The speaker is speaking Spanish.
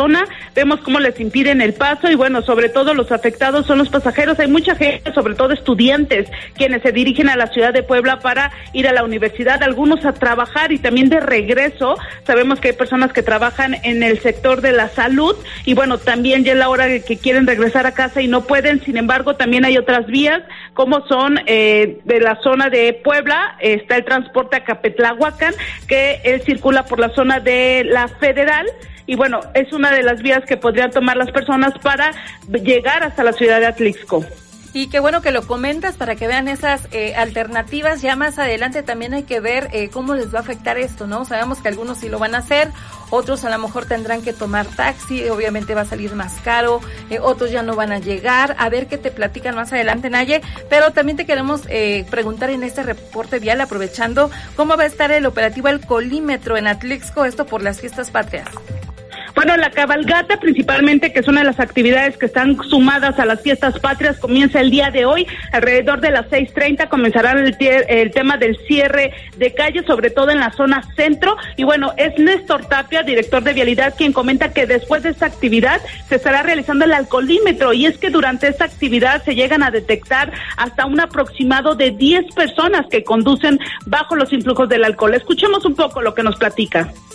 zona, vemos cómo les impiden el paso y bueno, sobre todo los afectados son los pasajeros. Hay mucha gente, sobre todo estudiantes, quienes se dirigen a la ciudad de Puebla para ir a la universidad, algunos a trabajar y también de regreso. Sabemos que hay personas que trabajan en el sector de la salud y bueno, también ya es la hora de que quieren regresar a casa y no pueden. Sin embargo, también hay otras vías como son de la zona de Puebla, está el transporte a Capetlahuacán, que él circula por la zona de la Federal. Y bueno, es una de las vías que podrían tomar las personas para llegar hasta la ciudad de Atlixco. Y qué bueno que lo comentas para que vean esas alternativas. Ya más adelante también hay que ver cómo les va a afectar esto, ¿no? Sabemos que algunos sí lo van a hacer, otros a lo mejor tendrán que tomar taxi, obviamente va a salir más caro, otros ya no van a llegar. A ver qué te platican más adelante, Naye. Pero también te queremos preguntar en este reporte vial, aprovechando, ¿cómo va a estar el operativo Alcoholímetro en Atlixco, esto por las fiestas patrias? Bueno, la cabalgata principalmente, que es una de las actividades que están sumadas a las fiestas patrias, comienza el día de hoy, alrededor de las 6:30 comenzará el tema del cierre de calles, sobre todo en la zona centro, y bueno, es Néstor Tapia, director de Vialidad, quien comenta que después de esta actividad se estará realizando el alcoholímetro, y es que durante esta actividad se llegan a detectar hasta un aproximado de 10 personas que conducen bajo los influjos del alcohol. Escuchemos un poco lo que nos platica.